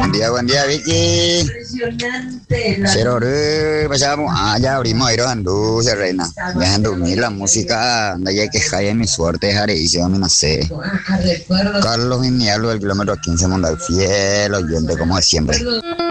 buen día, Vicky. Cero, pasamos. Ya abrimos Airo Anduce, reina. Dejan dormir la música, anda ya que jaya mi suerte, jare, y se va a mi nacer. Carlos Vinialo del kilómetro 15 Mondal, fiel oyente como de siempre.